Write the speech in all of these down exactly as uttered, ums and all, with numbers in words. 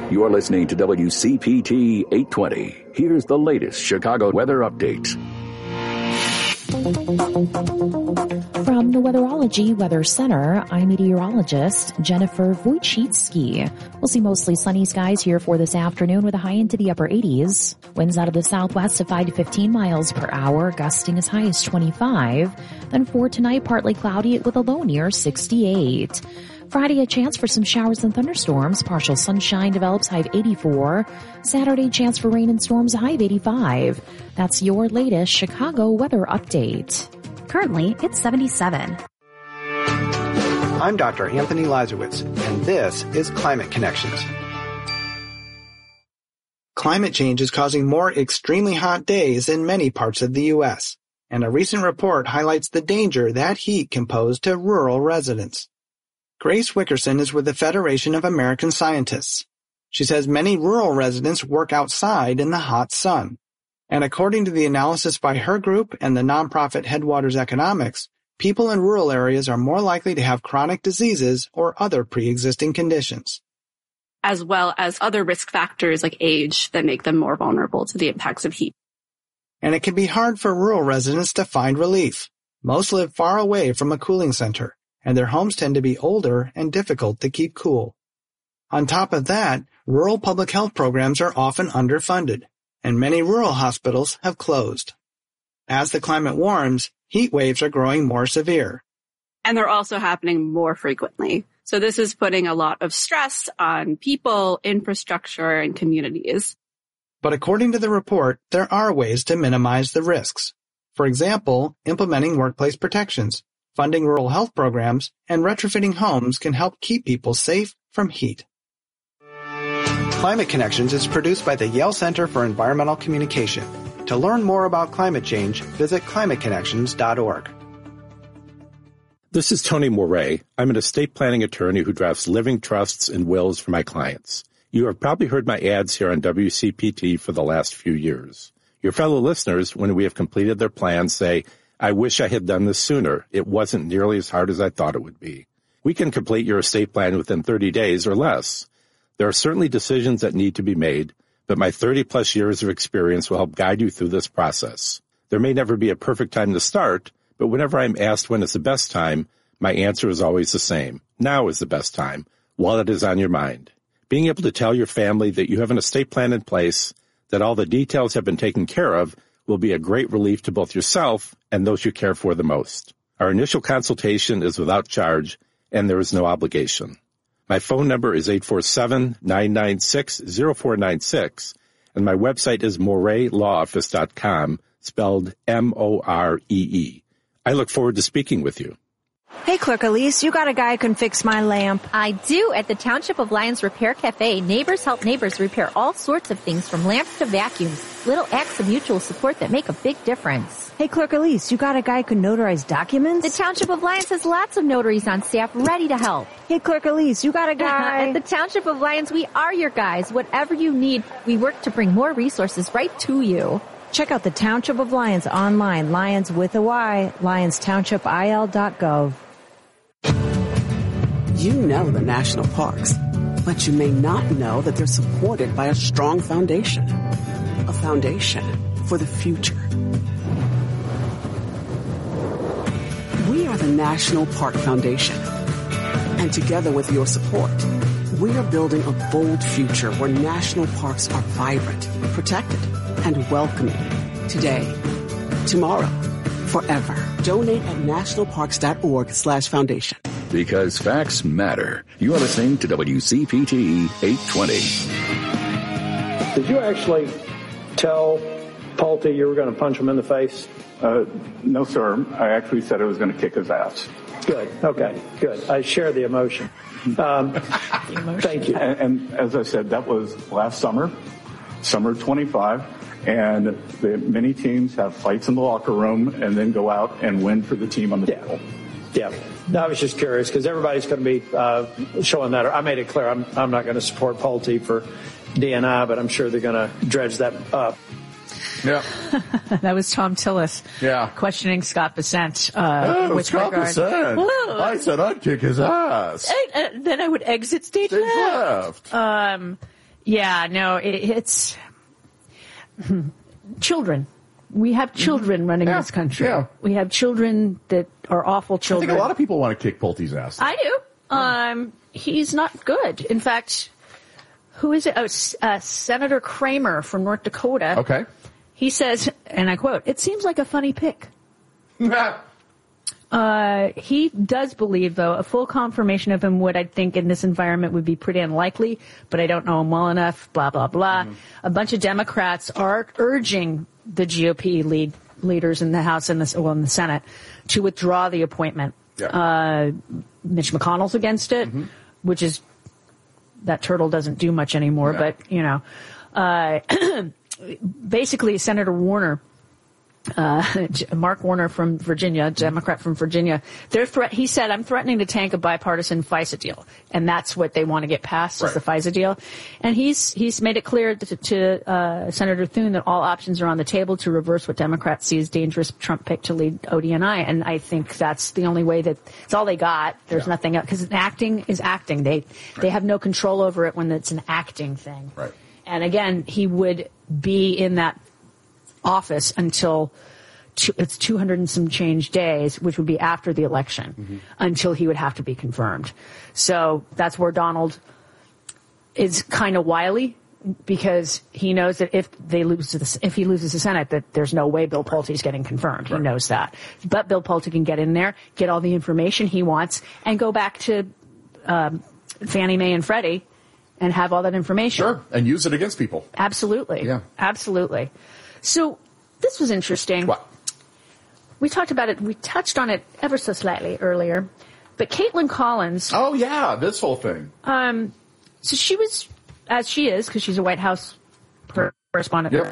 You're listening to W C P T eight twenty. Here's the latest Chicago weather update. From the Weatherology Weather Center, I'm meteorologist Jennifer Wojcicki. We'll see mostly sunny skies here for this afternoon with a high into the upper eighties. Winds out of the southwest of five to fifteen miles per hour, gusting as high as twenty-five. Then for tonight, partly cloudy with a low near sixty-eight. Friday, a chance for some showers and thunderstorms. Partial sunshine develops, high of eighty-four. Saturday, chance for rain and storms, high of eighty-five. That's your latest Chicago weather update. Currently, it's seventy-seven. I'm Doctor Anthony Lazarowitz, and this is Climate Connections. Climate change is causing more extremely hot days in many parts of the U S, and a recent report highlights the danger that heat can pose to rural residents. Grace Wickerson is with the Federation of American Scientists. She says many rural residents work outside in the hot sun. And according to the analysis by her group and the nonprofit Headwaters Economics, people in rural areas are more likely to have chronic diseases or other pre-existing conditions, as well as other risk factors like age that make them more vulnerable to the impacts of heat. And it can be hard for rural residents to find relief. Most live far away from a cooling center, and their homes tend to be older and difficult to keep cool. On top of that, rural public health programs are often underfunded, and many rural hospitals have closed. As the climate warms, heat waves are growing more severe. And they're also happening more frequently. So this is putting a lot of stress on people, infrastructure, and communities. But according to the report, there are ways to minimize the risks. For example, implementing workplace protections, funding rural health programs, and retrofitting homes can help keep people safe from heat. Climate Connections is produced by the Yale Center for Environmental Communication. To learn more about climate change, visit climate connections dot org. This is Tony Moret. I'm an estate planning attorney who drafts living trusts and wills for my clients. You have probably heard my ads here on W C P T for the last few years. Your fellow listeners, when we have completed their plans, say, I wish I had done this sooner. It wasn't nearly as hard as I thought it would be. We can complete your estate plan within thirty days or less. There are certainly decisions that need to be made, but my thirty-plus years of experience will help guide you through this process. There may never be a perfect time to start, but whenever I'm asked when is the best time, my answer is always the same. Now is the best time, while it is on your mind. Being able to tell your family that you have an estate plan in place, that all the details have been taken care of, will be a great relief to both yourself and those you care for the most. Our initial consultation is without charge, and there is no obligation. My phone number is eight four seven, nine nine six, zero four nine six, and my website is moret law office dot com, spelled M O R E E. I look forward to speaking with you. Hey, Clerk Elise, you got a guy who can fix my lamp. I do. At the Township of Lyons Repair Cafe, neighbors help neighbors repair all sorts of things from lamps to vacuums. Little acts of mutual support that make a big difference. Hey, Clerk Elise, you got a guy who can notarize documents? The Township of Lyons has lots of notaries on staff ready to help. Hey, Clerk Elise, you got a guy... At the Township of Lyons, we are your guys. Whatever you need, we work to bring more resources right to you. Check out the Township of Lyons online, Lyons with a Y, lyons township I L dot gov. You know the national parks, but you may not know that they're supported by a strong foundation. A foundation for the future. We are the National Park Foundation. And together with your support, we are building a bold future where national parks are vibrant, protected, and welcoming. Today, tomorrow, forever. Donate at nationalparks.org slash foundation. Because facts matter. You are listening to W C P T eight twenty. Did you actually tell Pulte you were going to punch him in the face? Uh, no, sir. I actually said I was going to kick his ass. Good. Okay. Good. I share the emotion. Um, thank you. And, and as I said, that was last summer, summer twenty-five. And the, many teams have fights in the locker room and then go out and win for the team on the yeah. field. Yeah. No, I was just curious because everybody's going to be uh, showing that. I made it clear I'm, I'm not going to support Pulte for D N I, but I'm sure they're going to dredge that up. Yeah. That was Tom Tillis. Yeah. Questioning Scott Bessent. Uh, oh, with Scott regard. Bessent. Well, I said I'd kick his ass. I, uh, then I would exit stage, stage left. left. Um, Yeah, no, it, it's children. We have children running yeah, this country. Yeah. We have children that are awful children. I think a lot of people want to kick Pulte's ass. I do. Um, he's not good. In fact, who is it? Oh, uh, Senator Kramer from North Dakota. Okay. He says, and I quote, "It seems like a funny pick." Uh, he does believe, though, a full confirmation of him would, I think, in this environment would be pretty unlikely, but I don't know him well enough, blah, blah, blah. Mm-hmm. A bunch of Democrats are urging the G O P lead leaders in the House and the, well, in the Senate to withdraw the appointment. Yeah. Uh, Mitch McConnell's against it, mm-hmm. which is, that turtle doesn't do much anymore, yeah. but, you know. Uh, basically, Senator Warner, Uh, Mark Warner from Virginia, Democrat from Virginia, they're threat. He said, "I'm threatening to tank a bipartisan FISA deal," and that's what they want to get passed right. is the FISA deal. And he's he's made it clear to, to uh, Senator Thune that all options are on the table to reverse what Democrats see as dangerous Trump pick to lead O D N I. And I think that's the only way that it's all they got. There's yeah. nothing else because acting is acting. They right. they have no control over it when it's an acting thing. Right. And again, he would be in that office until two, it's two hundred and some change days, which would be after the election, mm-hmm. until he would have to be confirmed. So that's where Donald is kind of wily, because he knows that if they lose to the, if he loses the Senate, that there's no way Bill Pulte's getting confirmed. Right. He knows that. But Bill Pulte can get in there, get all the information he wants, and go back to um, Fannie Mae and Freddie and have all that information. Sure, and use it against people. Absolutely. Yeah. Absolutely. So this was interesting. What? We talked about it. We touched on it ever so slightly earlier. But Caitlin Collins. Oh, yeah, this whole thing. Um, so she was, as she is, because she's a White House correspondent. Yep.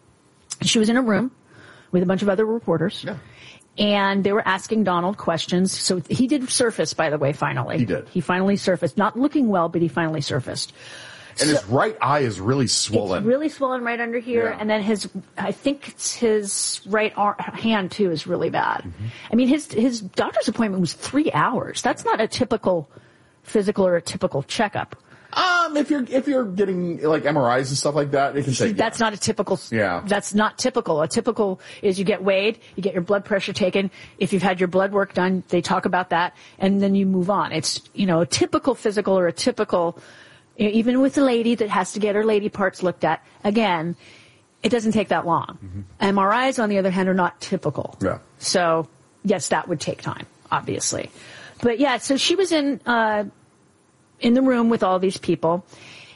She was in a room with a bunch of other reporters. Yeah. And they were asking Donald questions. So he did surface, by the way, finally. He did. He finally surfaced. Not looking well, but he finally surfaced. And so, his right eye is really swollen. It's really swollen right under here. Yeah. And then his, I think it's his right arm, hand, too, is really bad. Mm-hmm. I mean, his his doctor's appointment was three hours. That's not a typical physical or a typical checkup. Um, if you're if you're getting like M R Is and stuff like that, it can take. That's yeah. not a typical. Yeah. That's not typical. A typical is you get weighed, you get your blood pressure taken. If you've had your blood work done, they talk about that, and then you move on. It's, you know, a typical physical or a typical. Even with a lady that has to get her lady parts looked at, again, it doesn't take that long. Mm-hmm. M R Is, on the other hand, are not typical. Yeah. So, yes, that would take time, obviously. But, yeah, so she was in uh, in the room with all these people,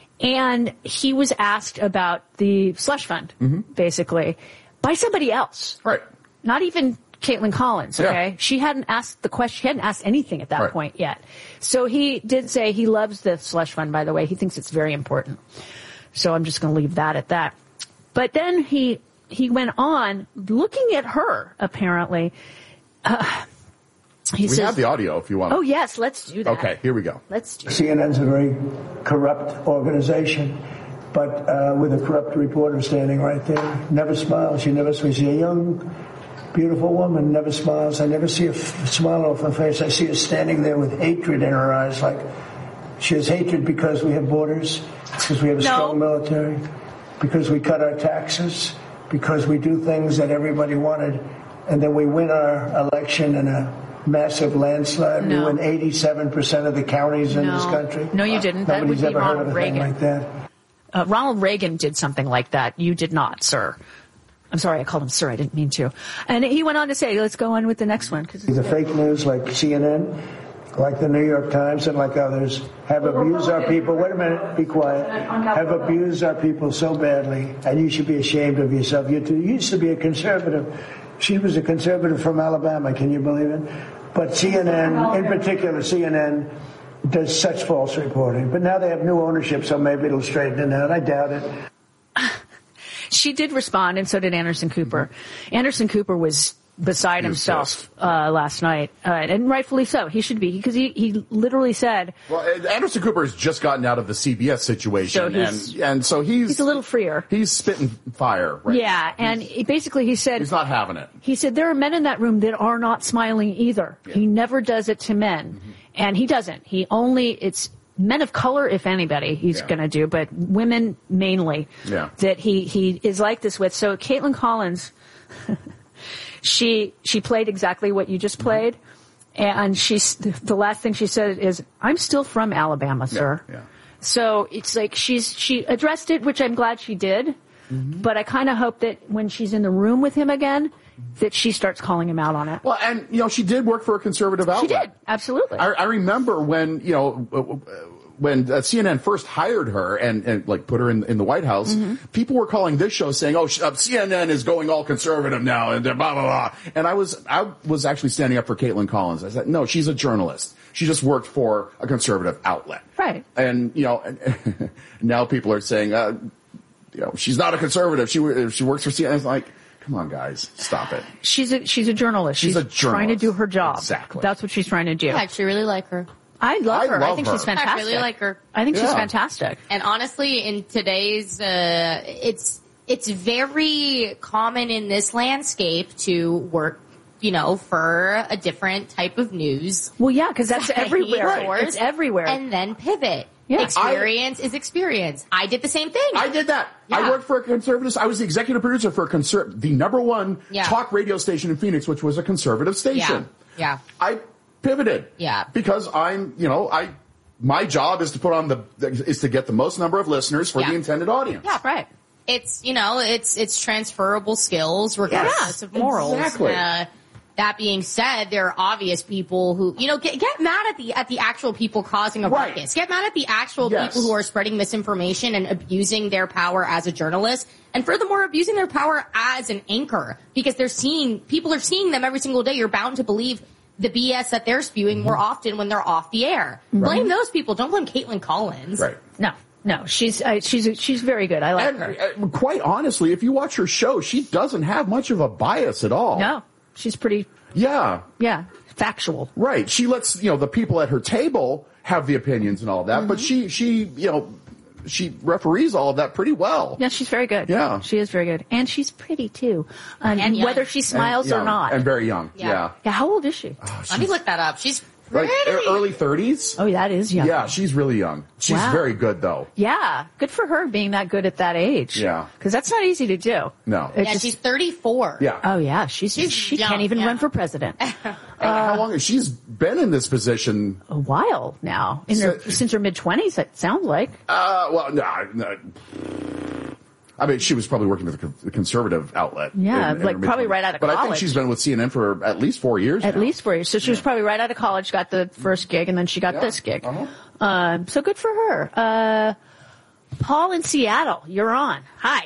and he was asked about the slush fund, mm-hmm. basically, by somebody else. Right. Not even Caitlin Collins, okay? Yeah. She hadn't asked the question. She hadn't asked anything at that right. point yet. So he did say he loves the slush fund, by the way. He thinks it's very important. So I'm just going to leave that at that. But then he he went on looking at her, apparently. Uh, he we says, have the audio if you want. Oh, yes, let's do that. Okay, here we go. Let's do C N N's a very corrupt organization, but uh, with a corrupt reporter standing right there. Never smiles. She never smiles. She's a young, beautiful woman, never smiles. I never see a f- smile off her face. I see her standing there with hatred in her eyes, like she has hatred because we have borders, because we have a no. strong military, because we cut our taxes, because we do things that everybody wanted, and then we win our election in a massive landslide. No. We win eighty-seven percent of the counties in no. this country. No, you didn't. Nobody's that would be ever heard Ronald of a Reagan. thing like that. Uh, Ronald Reagan did something like that. You did not, sir. I'm sorry, I called him sir. I didn't mean to. And he went on to say, let's go on with the next one. Cause the fake news like C N N, like the New York Times and like others, have abused our people. Wait a minute, be quiet. Have abused our people so badly, and you should be ashamed of yourself. You used to be a conservative. She was a conservative from Alabama, can you believe it? But C N N, in particular, C N N does such false reporting. But now they have new ownership, so maybe it'll straighten it out. I doubt it. She did respond, and so did Anderson Cooper. Mm-hmm. Anderson Cooper was beside he was himself uh, last night, uh, and rightfully so. He should be, because he, he literally said... Well, Anderson Cooper has just gotten out of the C B S situation, so and, and so he's... He's a little freer. He's spitting fire right Yeah, now. and he, basically he said... He's not having it. He said, there are men in that room that are not smiling either. Yeah. He never does it to men. Mm-hmm. And he doesn't. He only... It's men of color, if anybody, he's Yeah. going to do, but women mainly. Yeah. That he, he is like this with. So Caitlin Collins, she she played exactly what you just played, and she's the last thing she said is, "I'm still from Alabama, sir." Yeah. So it's like she's she addressed it, which I'm glad she did. Mm-hmm. But I kind of hope that when she's in the room with him again, that she starts calling him out on it. Well, and, you know, she did work for a conservative outlet. She did, absolutely. I, I remember when, you know, when uh, C N N first hired her and, and like, put her in, in the White House, mm-hmm. people were calling this show saying, oh, uh, C N N is going all conservative now, and blah, blah, blah. And I was, I was actually standing up for Caitlin Collins. I said, no, she's a journalist. She just worked for a conservative outlet. Right. And, you know, and, now people are saying, uh, you know, she's not a conservative. She, she works for C N N. It's like, come on, guys, stop it. She's a she's a journalist. She's, she's a journalist. trying to do her job. Exactly. That's what she's trying to do. I actually really like her. I love I her. love I think her. she's fantastic. I really like her. I think Yeah. she's fantastic. And honestly, in today's, uh, it's it's very common in this landscape to work, you know, for a different type of news. Well, yeah, because that's Right. everywhere. Right. It's everywhere. And then pivot. Yeah. Experience is experience. I did the same thing. I did that. Yeah. I worked for a conservative. I was the executive producer for a conser- the number one Yeah. talk radio station in Phoenix, which was a conservative station. Yeah. I pivoted. Yeah. Because I'm, you know, I, my job is to put on the, is to get the most number of listeners for Yeah. the intended audience. Yeah, right. It's, you know, it's, it's transferable skills regardless Yes, of morals. exactly. Uh, that being said, there are obvious people who, you know, get, get mad at the, at the actual people causing a Right. ruckus. Get mad at the actual Yes. people who are spreading misinformation and abusing their power as a journalist. And furthermore, abusing their power as an anchor. Because they're seeing, people are seeing them every single day. You're bound to believe the B S that they're spewing more often when they're off the air. Blame those people. Don't blame Caitlin Collins. Right. No, no, she's uh, she's she's very good. I like And her. uh, quite honestly, if you watch her show, she doesn't have much of a bias at all. No, she's pretty. Yeah. Yeah, factual. Right. She lets, you know, the people at her table have the opinions and all of that, mm-hmm. but she, she, you know, she referees all of that pretty well. Yeah, she's very good. Yeah. She is very good. And she's pretty, too. Um, And young. whether she smiles And or young, not. And very young. Yeah. Yeah. Yeah, how old is she? Oh, Let me look that up. She's like pretty. early thirties. Oh, that is young. Yeah, she's really young. She's Wow. very good, though. Yeah, good for her being that good at that age. Yeah. Because that's not easy to do. No. It's Yeah, just- she's thirty-four. Yeah. Oh, yeah, she's, She's she young, can't even yeah. run for president. And how long has she's been in this position? A while now. In her, So- since her mid-twenties, it sounds like. Uh, well, no, no. I mean, she was probably working with a con- a conservative outlet. Yeah, in- in like her probably mid-twenties. right out of But I think college. she's been with C N N for at least four years At now. least four years. So she was probably right out of college, got the first gig, and then she got Yeah. this gig. Uh-huh. Um, so good for her. Uh, Paul in Seattle, you're on. Hi.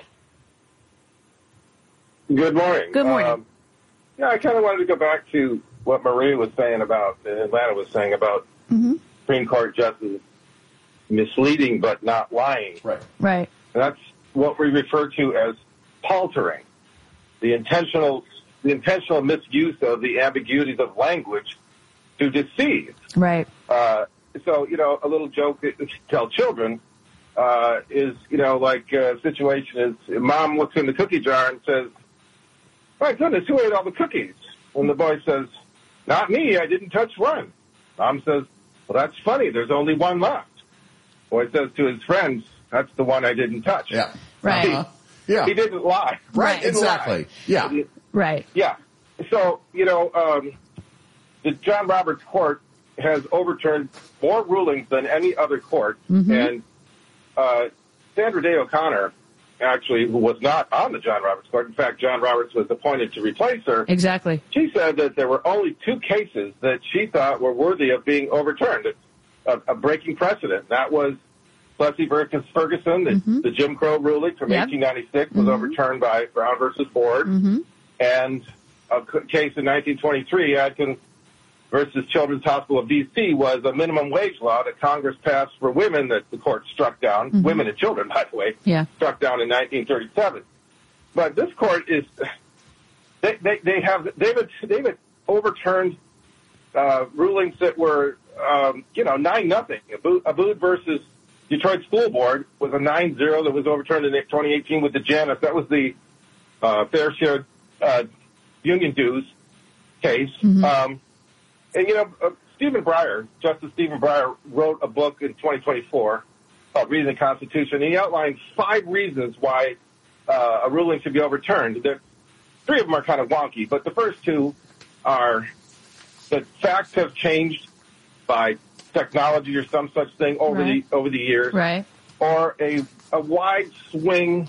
Good morning. Good morning. Um, yeah, I kind of wanted to go back to what Maria was saying about, and Atlanta was saying about Mm-hmm. Supreme Court justices misleading but not lying. Right. Right. And that's what we refer to as paltering, the intentional, the intentional misuse of the ambiguities of language to deceive. Right. Uh, so, you know, a little joke to tell children uh, is, you know, like a situation is mom looks in the cookie jar and says, my goodness, who ate all the cookies? And the boy says, not me, I didn't touch one. Mom says, well, that's funny, there's only one left. Boy says to his friends, that's the one I didn't touch. Yeah. Right. Uh-huh. Yeah. He didn't lie. Right, He didn't exactly. lie. Yeah. Right. Yeah. So, you know, um, the John Roberts Court has overturned more rulings than any other court. Mm-hmm. And uh, Sandra Day O'Connor, actually, who was not on the John Roberts Court, in fact, John Roberts was appointed to replace her. Exactly. She said that there were only two cases that she thought were worthy of being overturned, a, a breaking precedent. That was Plessy versus Ferguson, the, Mm-hmm. the Jim Crow ruling from Yep. eighteen ninety-six was Mm-hmm. overturned by Brown versus Ford, Mm-hmm. and a c- case in nineteen twenty-three, Adkins versus Children's Hospital of D C, was a minimum wage law that Congress passed for women that the court struck down, Mm-hmm. women and children, by the way, Yeah. struck down in nineteen thirty-seven. But this court is, they, they, they have, they've, they've overturned uh, rulings that were, um, you know, nine nothing. Abood versus Detroit School Board was a nine zero that was overturned in twenty eighteen with the Janus. That was the uh, fair share uh, union dues case. Mm-hmm. Um, and, you know, uh, Stephen Breyer, Justice Stephen Breyer, wrote a book in twenty twenty-four called Reading the Constitution, and he outlined five reasons why uh, a ruling should be overturned. There, three of them are kind of wonky, but the first two are that facts have changed by technology or some such thing over Right. the over the years, Right. or a a wide swing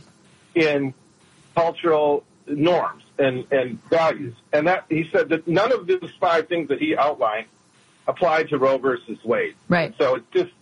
in cultural norms and, and values. And that he said that none of those five things that he outlined applied to Roe versus Wade. Right. So it's just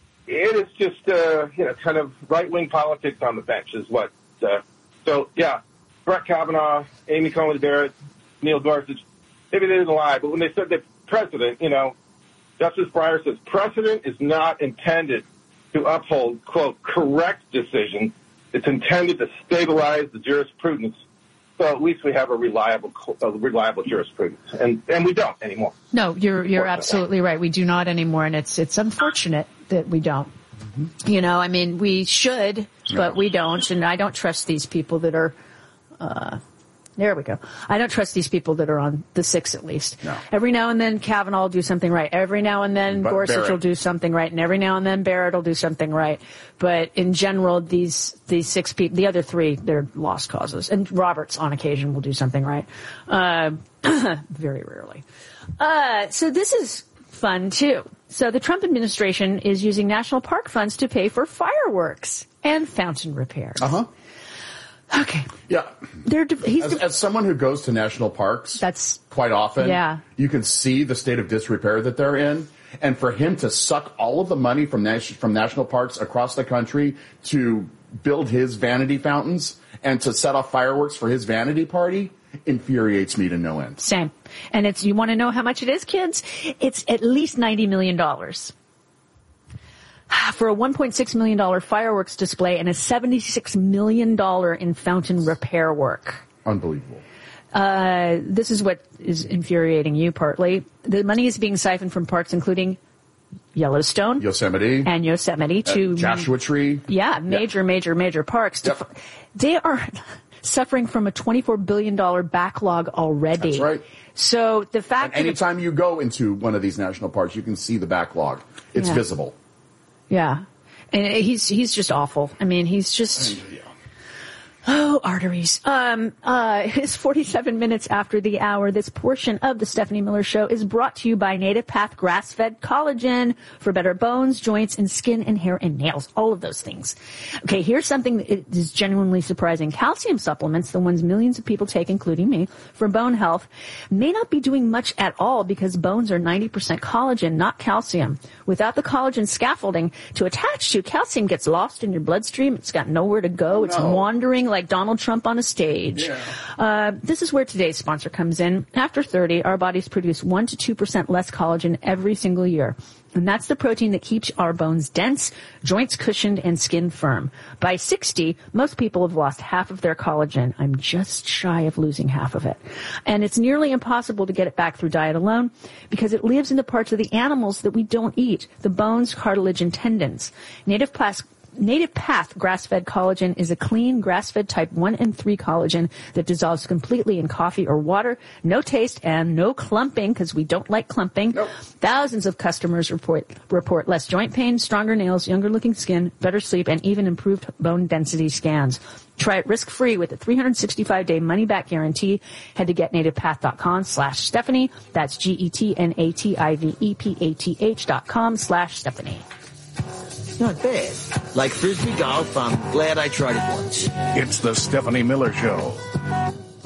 it is just uh, you know kind of right wing politics on the bench is what. Uh, so yeah, Brett Kavanaugh, Amy Coney Barrett, Neil Gorsuch, maybe they didn't lie, but when they said that precedent, you know, Justice Breyer says precedent is not intended to uphold, quote, correct decisions. It's intended to stabilize the jurisprudence. So at least we have a reliable, a reliable jurisprudence, and and we don't anymore. No, you're you're absolutely right. We do not anymore, and it's it's unfortunate that we don't. Mm-hmm. You know, I mean, we should, but we don't, and I don't trust these people that are. Uh, There we go. I don't trust these people that are on the six, at least. No. Every now and then Kavanaugh will do something right. Every now and then But Gorsuch Barrett. will do something right. And every now and then Barrett will do something right. But in general, these these six people, the other three, they're lost causes. And Roberts, on occasion, will do something right. Uh, very rarely. Uh, so this is fun, too. So the Trump administration is using national park funds to pay for fireworks and fountain repairs. Uh-huh. Okay. Yeah. They're, he's as, as someone who goes to national parks that's quite often, yeah. you can see the state of disrepair that they're in. And for him to suck all of the money from, nas- from national parks across the country to build his vanity fountains and to set off fireworks for his vanity party infuriates me to no end. Same. And it's, you want to know how much it is, kids? It's at least ninety million dollars. For a one point six million dollars fireworks display and a seventy-six million dollars in fountain repair work. Unbelievable. Uh, this is what is infuriating you partly. The money is being siphoned from parks including Yellowstone, Yosemite, and Yosemite to uh, Joshua Tree. Yeah, major, yeah. major, major parks. Yep. They are suffering from a twenty-four billion dollars backlog already. That's right. So the fact and anytime you go into one of these national parks, you can see the backlog. It's yeah. visible. Yeah. And he's, he's just awful. I mean, he's just, oh, arteries. Um, uh, it's forty-seven minutes after the hour. This portion of the Stephanie Miller Show is brought to you by Native Path Grass-Fed Collagen for better bones, joints, and skin and hair and nails. All of those things. Okay, here's something that is genuinely surprising. Calcium supplements, the ones millions of people take, including me, for bone health, may not be doing much at all because bones are ninety percent collagen, not calcium. Without the collagen scaffolding to attach to, calcium gets lost in your bloodstream. It's got nowhere to go. Oh, it's no. wandering like Donald Trump on a stage. Yeah. Uh, this is where today's sponsor comes in. After thirty, our bodies produce one to two percent less collagen every single year. And that's the protein that keeps our bones dense, joints cushioned, and skin firm. By sixty, most people have lost half of their collagen. I'm just shy of losing half of it. And it's nearly impossible to get it back through diet alone because it lives in the parts of the animals that we don't eat, the bones, cartilage, and tendons. Native Path Native Path grass-fed collagen is a clean, grass-fed type one and three collagen that dissolves completely in coffee or water, no taste, and no clumping, because we don't like clumping. Nope. Thousands of customers report report less joint pain, stronger nails, younger-looking skin, better sleep, and even improved bone density scans. Try it risk-free with a three hundred sixty-five day money-back guarantee. Head to getnativepath.com slash Stephanie. That's G-E-T-N-A-T-I-V-E-P-A-T-H dot com slash Stephanie. Not bad. Like Frisbee golf, I'm glad I tried it once. It's the Stephanie Miller Show.